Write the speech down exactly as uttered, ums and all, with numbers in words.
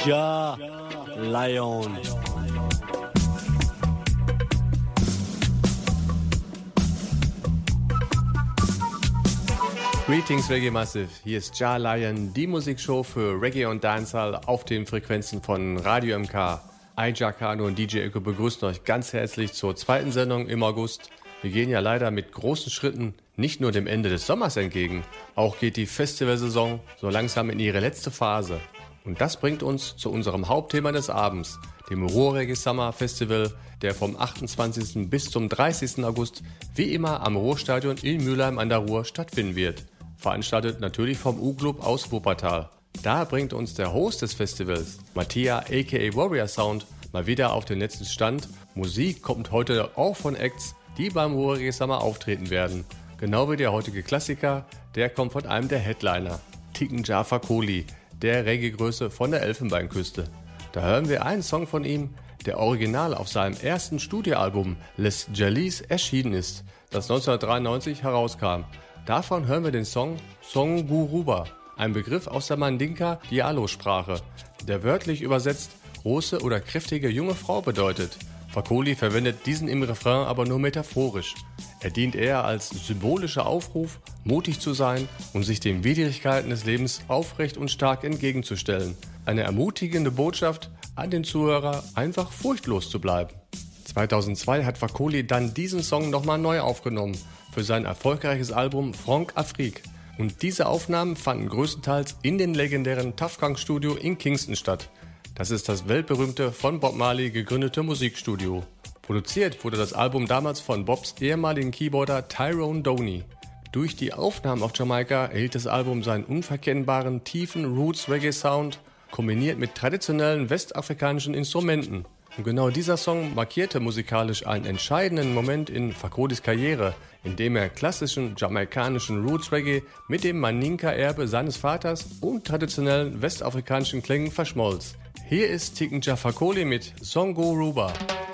Jah Lion. Greetings Reggae Massive, hier ist Jah Lion, die Musikshow für Reggae und Dancehall auf den Frequenzen von Radio M K. Ija Kano und D J Öko begrüßen euch ganz herzlich zur zweiten Sendung im August. Wir gehen ja leider mit großen Schritten nicht nur dem Ende des Sommers entgegen, auch geht die Festivalsaison so langsam in ihre letzte Phase. Und das bringt uns zu unserem Hauptthema des Abends, dem Ruhr-Reggae Summer Festival, der vom achtundzwanzigsten bis zum dreißigsten August wie immer am Ruhrstadion in Mülheim an der Ruhr stattfinden wird. Veranstaltet natürlich vom U-Club aus Wuppertal. Da bringt uns der Host des Festivals, Mattia aka Warrior Sound, mal wieder auf den letzten Stand. Musik kommt heute auch von Acts, die beim Ruhr-Reggae Summer auftreten werden. Genau wie der heutige Klassiker, der kommt von einem der Headliner, Tiken Jah Fakoly, der Reggae-Größe von der Elfenbeinküste. Da hören wir einen Song von ihm, der original auf seinem ersten Studioalbum Les Jalis erschienen ist, das neunzehnhundertdreiundneunzig herauskam. Davon hören wir den Song Song Guruba, ein Begriff aus der Mandinka-Diallo-Sprache, der wörtlich übersetzt große oder kräftige junge Frau bedeutet. Fakoly verwendet diesen im Refrain aber nur metaphorisch. Er dient eher als symbolischer Aufruf, mutig zu sein und sich den Widrigkeiten des Lebens aufrecht und stark entgegenzustellen. Eine ermutigende Botschaft an den Zuhörer, einfach furchtlos zu bleiben. zweitausendzwei hat Fakoly dann diesen Song nochmal neu aufgenommen für sein erfolgreiches Album Franck Afrique. Und diese Aufnahmen fanden größtenteils in den legendären Tuff Gang Studio in Kingston statt. Das ist das weltberühmte, von Bob Marley gegründete Musikstudio. Produziert wurde das Album damals von Bobs ehemaligen Keyboarder Tyrone Doney. Durch die Aufnahmen auf Jamaika erhielt das Album seinen unverkennbaren, tiefen Roots-Reggae-Sound, kombiniert mit traditionellen westafrikanischen Instrumenten. Und genau dieser Song markierte musikalisch einen entscheidenden Moment in Fakolys Karriere, in dem er klassischen jamaikanischen Roots-Reggae mit dem Mandinka-Erbe seines Vaters und traditionellen westafrikanischen Klängen verschmolz. Hier ist Tiken Jah Fakoly mit Song Guruba.